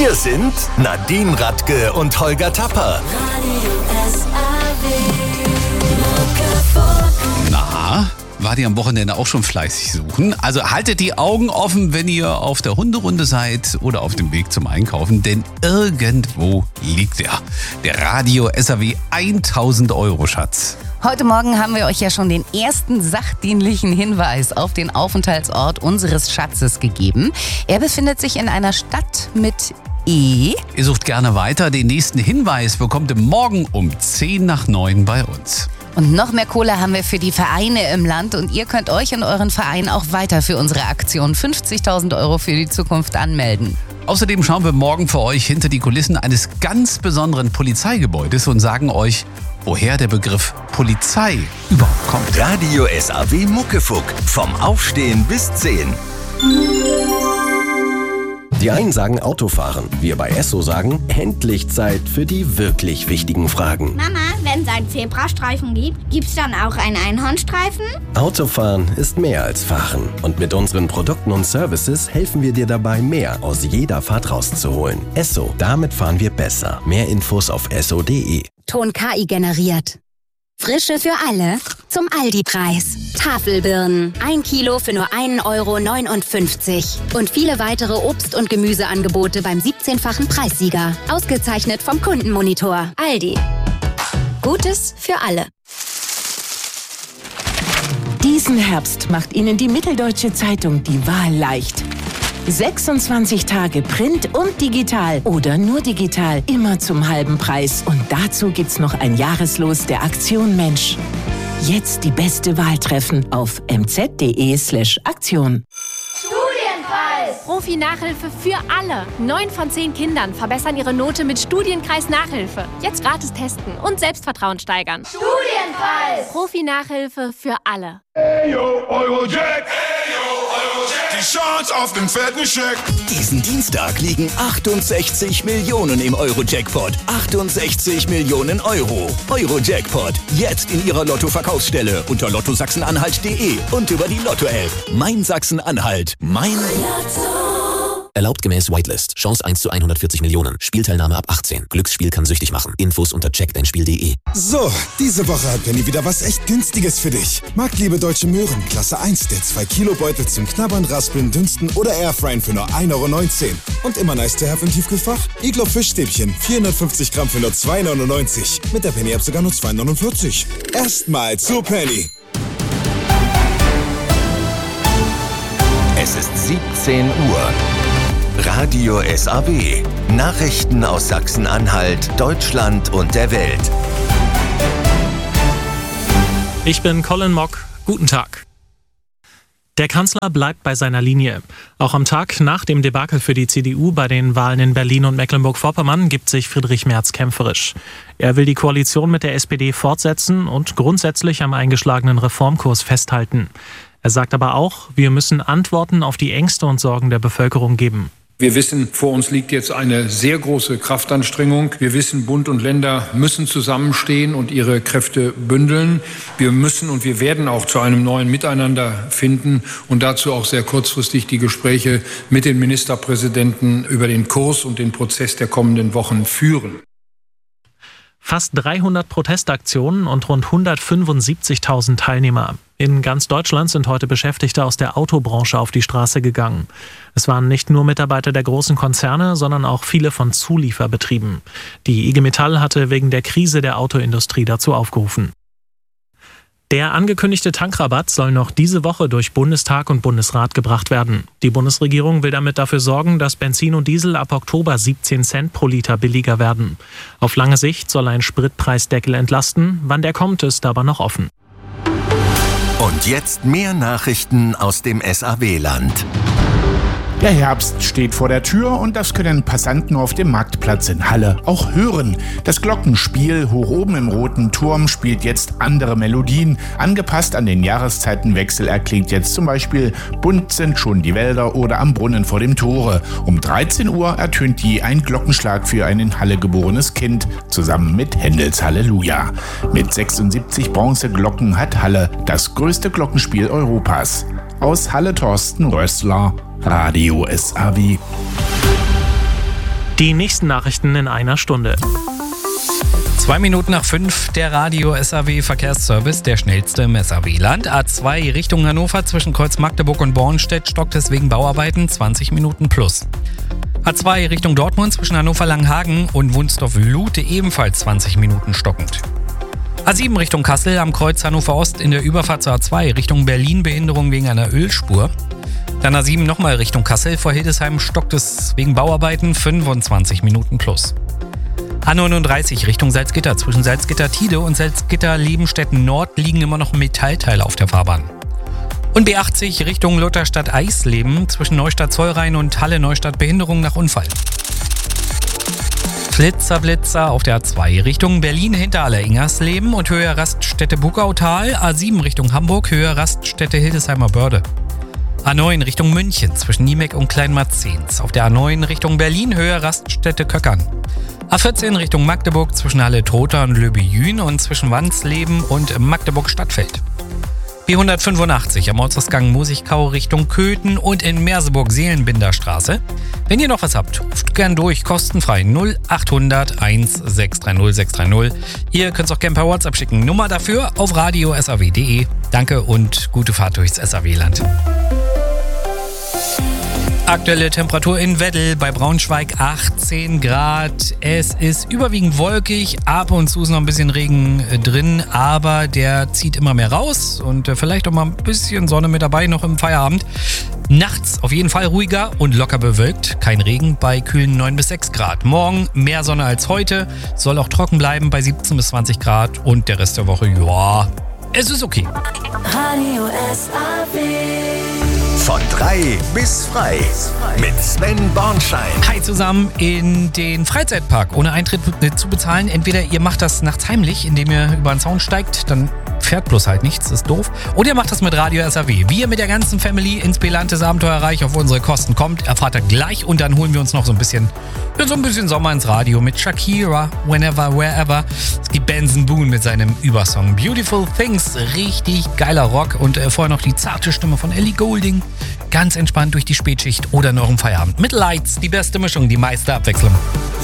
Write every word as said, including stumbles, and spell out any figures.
Hier sind Nadine Radke und Holger Tapper. Na, wart ihr am Wochenende auch schon fleißig suchen? Also haltet die Augen offen, wenn ihr auf der Hunderunde seid oder auf dem Weg zum Einkaufen, denn irgendwo liegt er. Der Radio S A W tausend Euro Schatz. Heute Morgen haben wir euch ja schon den ersten sachdienlichen Hinweis auf den Aufenthaltsort unseres Schatzes gegeben. Er befindet sich in einer Stadt mit E. Ihr sucht gerne weiter. Den nächsten Hinweis bekommt ihr morgen um zehn nach neun bei uns. Und noch mehr Kohle haben wir für die Vereine im Land und ihr könnt euch und euren Verein auch weiter für unsere Aktion fünfzigtausend Euro für die Zukunft anmelden. Außerdem schauen wir morgen für euch hinter die Kulissen eines ganz besonderen Polizeigebäudes und sagen euch, woher der Begriff Polizei überhaupt kommt. Radio S A W Muckefuck. Vom Aufstehen bis zehn. Die einen sagen Autofahren, wir bei Esso sagen, endlich Zeit für die wirklich wichtigen Fragen. Mama, wenn es einen Zebrastreifen gibt, gibt's dann auch einen Einhornstreifen? Autofahren ist mehr als Fahren. Und mit unseren Produkten und Services helfen wir dir dabei, mehr aus jeder Fahrt rauszuholen. Esso, damit fahren wir besser. Mehr Infos auf esso punkt de. Ton K I generiert. Frische für alle zum Aldi-Preis. Tafelbirnen, ein Kilo für nur ein Euro neunundfünfzig. Und viele weitere Obst- und Gemüseangebote beim siebzehnfachen Preissieger. Ausgezeichnet vom Kundenmonitor. Aldi. Gutes für alle. Diesen Herbst macht Ihnen die Mitteldeutsche Zeitung die Wahl leicht. sechsundzwanzig Tage Print und digital oder nur digital, immer zum halben Preis. Und dazu gibt's noch ein Jahreslos der Aktion Mensch. Jetzt die beste Wahl treffen auf m z punkt de slash Aktion. Studienpreis! Profi-Nachhilfe für alle. Neun von zehn Kindern verbessern ihre Note mit Studienkreis-Nachhilfe. Jetzt gratis testen und Selbstvertrauen steigern. Studienpreis! Profi-Nachhilfe für alle. Hey yo, Eurojack! Die Chance auf den fetten Scheck. Diesen Dienstag liegen achtundsechzig Millionen im Euro-Jackpot. achtundsechzig Millionen Euro. Euro-Jackpot. Jetzt in Ihrer Lotto-Verkaufsstelle unter lotto sachsen-anhalt punkt de und über die Lotto-App. Mein Sachsen-Anhalt. Mein Lotto. Erlaubt gemäß Whitelist. Chance eins zu hundertvierzig Millionen. Spielteilnahme ab achtzehn. Glücksspiel kann süchtig machen. Infos unter check dein spiel punkt de. So, diese Woche hat Penny wieder was echt Günstiges für dich. Marktliebe Deutsche Möhren, Klasse eins, der zwei Kilo Beutel zum Knabbern, Raspeln, Dünsten oder Airfryen für nur ein Euro neunzehn. Und immer nice to have im Tiefkühlfach? Iglo Fischstäbchen, vierhundertfünfzig Gramm für nur zwei Euro neunundneunzig. Mit der Penny-App sogar nur zwei Euro neunundvierzig. Erstmal zu Penny. Es ist siebzehn Uhr. Radio S A W. Nachrichten aus Sachsen-Anhalt, Deutschland und der Welt. Ich bin Colin Mock. Guten Tag. Der Kanzler bleibt bei seiner Linie. Auch am Tag nach dem Debakel für die C D U bei den Wahlen in Berlin und Mecklenburg-Vorpommern gibt sich Friedrich Merz kämpferisch. Er will die Koalition mit der S P D fortsetzen und grundsätzlich am eingeschlagenen Reformkurs festhalten. Er sagt aber auch, wir müssen Antworten auf die Ängste und Sorgen der Bevölkerung geben. Wir wissen, vor uns liegt jetzt eine sehr große Kraftanstrengung. Wir wissen, Bund und Länder müssen zusammenstehen und ihre Kräfte bündeln. Wir müssen und wir werden auch zu einem neuen Miteinander finden und dazu auch sehr kurzfristig die Gespräche mit den Ministerpräsidenten über den Kurs und den Prozess der kommenden Wochen führen. Fast dreihundert Protestaktionen und rund hundertfünfundsiebzigtausend Teilnehmer. In ganz Deutschland sind heute Beschäftigte aus der Autobranche auf die Straße gegangen. Es waren nicht nur Mitarbeiter der großen Konzerne, sondern auch viele von Zulieferbetrieben. Die I G Metall hatte wegen der Krise der Autoindustrie dazu aufgerufen. Der angekündigte Tankrabatt soll noch diese Woche durch Bundestag und Bundesrat gebracht werden. Die Bundesregierung will damit dafür sorgen, dass Benzin und Diesel ab Oktober siebzehn Cent pro Liter billiger werden. Auf lange Sicht soll ein Spritpreisdeckel entlasten. Wann der kommt, ist aber noch offen. Und jetzt mehr Nachrichten aus dem S A W-Land. Der Herbst steht vor der Tür und das können Passanten auf dem Marktplatz in Halle auch hören. Das Glockenspiel hoch oben im Roten Turm spielt jetzt andere Melodien. Angepasst an den Jahreszeitenwechsel erklingt jetzt zum Beispiel Bunt sind schon die Wälder oder Am Brunnen vor dem Tore. Um dreizehn Uhr ertönt je ein Glockenschlag für ein in Halle geborenes Kind, zusammen mit Händels Halleluja. Mit sechsundsiebzig Bronzeglocken hat Halle das größte Glockenspiel Europas. Aus Halle Thorsten Rössler, Radio S A W. Die nächsten Nachrichten in einer Stunde. Zwei Minuten nach fünf, der Radio S A W Verkehrsservice, der schnellste im S A W-Land. A zwei Richtung Hannover zwischen Kreuz Magdeburg und Bornstedt stockt es wegen Bauarbeiten, zwanzig Minuten plus. A zwei Richtung Dortmund zwischen Hannover-Langenhagen und Wunsdorf-Lute ebenfalls zwanzig Minuten stockend. A sieben Richtung Kassel am Kreuz Hannover Ost in der Überfahrt zur A zwei Richtung Berlin Behinderung wegen einer Ölspur. Dann A sieben nochmal Richtung Kassel, vor Hildesheim stockt es wegen Bauarbeiten, fünfundzwanzig Minuten plus. A neununddreißig Richtung Salzgitter zwischen Salzgitter-Tide und Salzgitter-Lebenstetten Nord liegen immer noch Metallteile auf der Fahrbahn. Und B achtzig Richtung Lutherstadt-Eisleben zwischen Neustadt-Zollrhein und Halle-Neustadt Behinderung nach Unfall. Flitzer, Blitzer auf der A zwei Richtung Berlin hinter Aller-Ingersleben und Höhe Raststätte Bugautal. A sieben Richtung Hamburg, Höhe Raststätte Hildesheimer Börde. A neun Richtung München zwischen Niemeck und Kleinmarzens. Auf der A neun Richtung Berlin, Höhe Raststätte Köckern. A vierzehn Richtung Magdeburg zwischen Halle-Trotha und Löbejün und zwischen Wandsleben und Magdeburg-Stadtfeld. B hundertfünfundachtzig am Ortsausgang Musigkau Richtung Köthen und in Merseburg-Seelenbinderstraße. Wenn ihr noch was habt, ruft gern durch, kostenfrei null achthundert eins sechs drei null sechs drei null. Ihr könnt es auch gern per WhatsApp schicken. Nummer dafür auf radio s a w punkt de. Danke und gute Fahrt durchs S A W-Land. Aktuelle Temperatur in Weddel bei Braunschweig achtzehn Grad. Es ist überwiegend wolkig, ab und zu ist noch ein bisschen Regen drin, aber der zieht immer mehr raus und vielleicht auch mal ein bisschen Sonne mit dabei noch im Feierabend. Nachts auf jeden Fall ruhiger und locker bewölkt, kein Regen bei kühlen neun bis sechs Grad. Morgen mehr Sonne als heute, soll auch trocken bleiben bei siebzehn bis zwanzig Grad und der Rest der Woche, ja, es ist okay. Radio S A W. Von drei bis frei mit Sven Bornschein. Hi zusammen, in den Freizeitpark ohne Eintritt zu bezahlen. Entweder ihr macht das nachts heimlich, indem ihr über den Zaun steigt, dann fährt bloß halt nichts, ist doof. Oder ihr macht das mit Radio S A W. Wie ihr mit der ganzen Family ins Belantes Abenteuerreich auf unsere Kosten kommt, erfahrt ihr gleich. Und dann holen wir uns noch so ein bisschen, ja, so ein bisschen Sommer ins Radio mit Shakira, Whenever, Wherever. Es gibt Benson Boone mit seinem Übersong Beautiful Things. Richtig geiler Rock. Und äh, vorher noch die zarte Stimme von Ellie Goulding. Ganz entspannt durch die Spätschicht oder noch im Feierabend. Mit Lights, die beste Mischung, die meiste Abwechslung.